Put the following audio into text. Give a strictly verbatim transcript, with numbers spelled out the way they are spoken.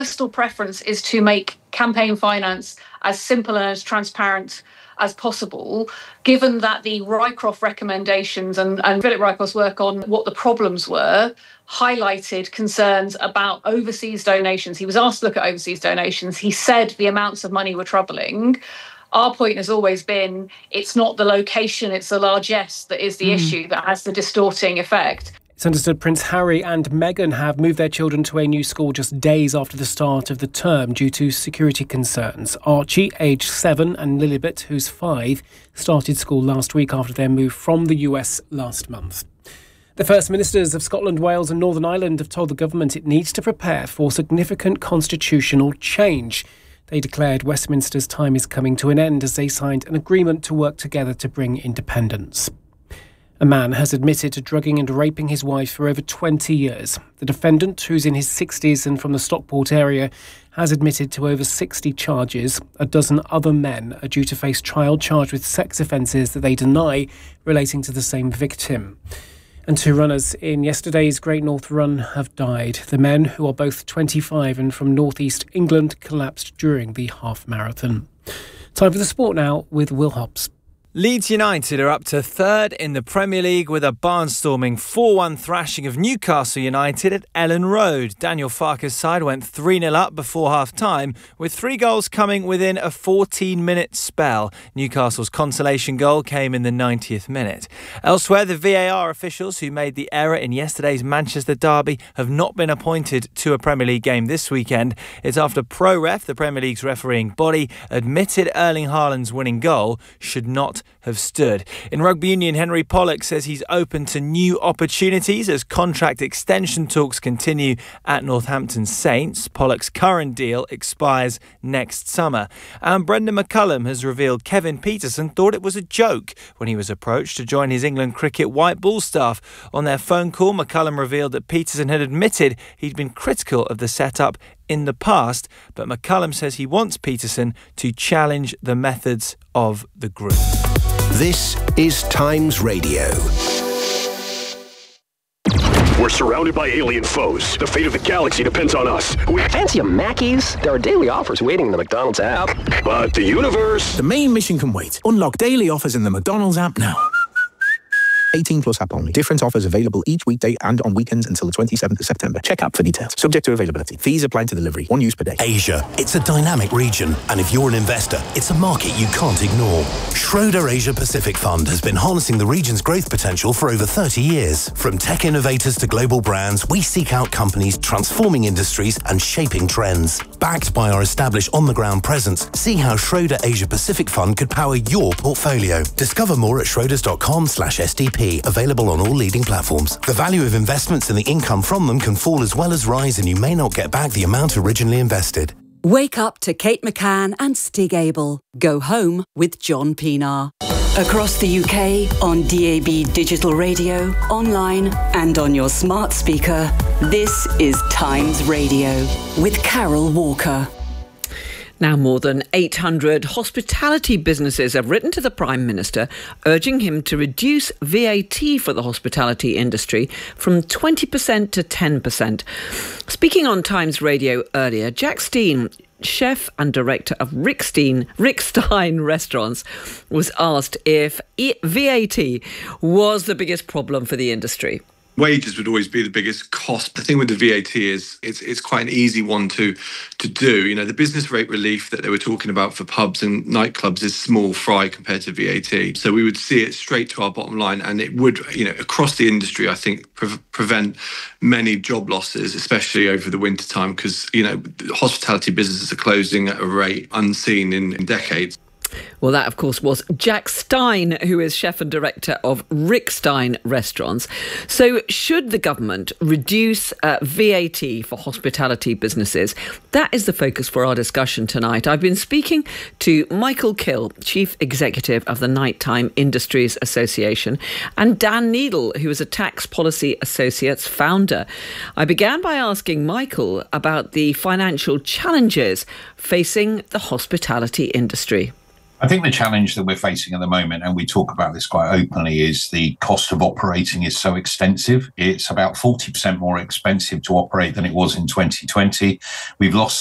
personal preference is to make campaign finance as simple and as transparent as possible, given that the Rycroft recommendations and, and Philip Rycroft's work on what the problems were highlighted concerns about overseas donations. He was asked to look at overseas donations. He said the amounts of money were troubling. Our point has always been it's not the location, it's the largesse that is the mm. issue that has the distorting effect. It's understood Prince Harry and Meghan have moved their children to a new school just days after the start of the term due to security concerns. Archie, aged seven, and Lilibet, who's five, started school last week after their move from the U S last month. The First Ministers of Scotland, Wales and Northern Ireland have told the government it needs to prepare for significant constitutional change. They declared Westminster's time is coming to an end as they signed an agreement to work together to bring independence. A man has admitted to drugging and raping his wife for over twenty years. The defendant, who's in his sixties and from the Stockport area, has admitted to over sixty charges. A dozen other men are due to face trial charged with sex offences that they deny relating to the same victim. And two runners in yesterday's Great North Run have died. The men, who are both twenty-five and from North East England, collapsed during the half marathon. Time for the sport now with Will Hobbs. Leeds United are up to third in the Premier League with a barnstorming four one thrashing of Newcastle United at Ellen Road. Daniel Farke's side went three nil up before half-time, with three goals coming within a fourteen-minute spell. Newcastle's consolation goal came in the ninetieth minute. Elsewhere, the V A R officials who made the error in yesterday's Manchester derby have not been appointed to a Premier League game this weekend. It's after ProRef, the Premier League's refereeing body, admitted Erling Haaland's winning goal should not have stood. In rugby union, Henry Pollock says he's open to new opportunities as contract extension talks continue at Northampton Saints. Pollock's current deal expires next summer. And Brendan McCullum has revealed Kevin Peterson thought it was a joke when he was approached to join his England cricket white ball staff. On their phone call, McCullum revealed that Peterson had admitted he'd been critical of the setup in the past, but McCullum says he wants Peterson to challenge the methods of the group. This is Times Radio. We're surrounded by alien foes. The fate of the galaxy depends on us. We fancy a Mackey's? There are daily offers waiting in the McDonald's app. But the universe... The main mission can wait. Unlock daily offers in the McDonald's app now. eighteen plus app only. Different offers available each weekday and on weekends until the twenty-seventh of September. Check app for details. Subject to availability. Fees apply to delivery. One use per day. Asia. It's a dynamic region. And if you're an investor, it's a market you can't ignore. Schroeder Asia Pacific Fund has been harnessing the region's growth potential for over thirty years. From tech innovators to global brands, we seek out companies transforming industries and shaping trends. Backed by our established on-the-ground presence, see how Schroeder Asia Pacific Fund could power your portfolio. Discover more at schroders.com slash SDP. Available on all leading platforms. The value of investments and the income from them can fall as well as rise, and you may not get back the amount originally invested. Wake up to Kate McCann and Stig Abel. Go home with John Pienaar. Across the U K, on D A B digital radio, online and on your smart speaker, this is Times Radio with Carol Walker. Now, more than eight hundred hospitality businesses have written to the Prime Minister urging him to reduce V A T for the hospitality industry from twenty percent to ten percent. Speaking on Times Radio earlier, Jack Steen, chef and director of Rick Stein, Rick Stein Restaurants, was asked if V A T was the biggest problem for the industry. Wages would always be the biggest cost. The thing with the V A T is it's it's quite an easy one to to do. You know, the business rate relief that they were talking about for pubs and nightclubs is small fry compared to V A T. So we would see it straight to our bottom line, and it would, you know, across the industry, I think, pre- prevent many job losses, especially over the winter time, because, you know, hospitality businesses are closing at a rate unseen in, in decades. Well, that, of course, was Jack Stein, who is chef and director of Rick Stein Restaurants. So should the government reduce uh, V A T for hospitality businesses? That is the focus for our discussion tonight. I've been speaking to Michael Kill, Chief Executive of the Nighttime Industries Association, and Dan Needle, who is a Tax Policy Associates founder. I began by asking Michael about the financial challenges facing the hospitality industry. I think the challenge that we're facing at the moment, and we talk about this quite openly, is the cost of operating is so extensive. It's about forty percent more expensive to operate than it was in twenty twenty. We've lost